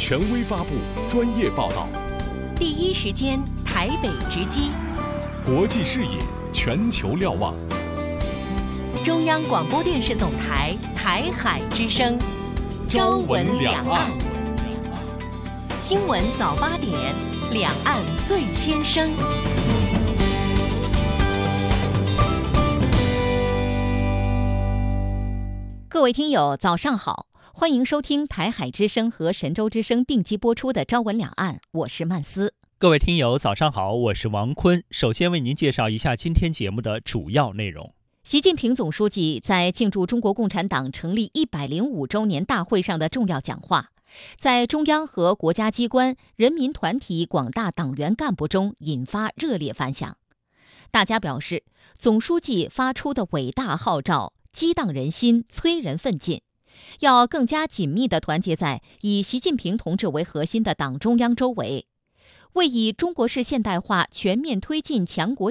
权威发布，专业报道， 第一时间台北直击， 国际视野，全球瞭望。 中央广播电视总台台海之声，朝闻两岸，新闻早8点，两岸最先声。 各位听友，早上好，欢迎收听台海之声和神州之声并机播出的《朝闻两岸》，我是曼斯。 各位听友，早上好，我是王坤。首先为您介绍一下今天节目的主要内容。 习近平总书记在庆祝中国共产党成立105周年大会上的重要讲话，在中央和国家机关、人民团体广大党员干部中引发热烈反响。大家表示，总书记发出的伟大号召激荡人心，催人奋进，要更加紧密地团结在以习近平同志为核心的党中央周围，为以中国式现代化全面推进强国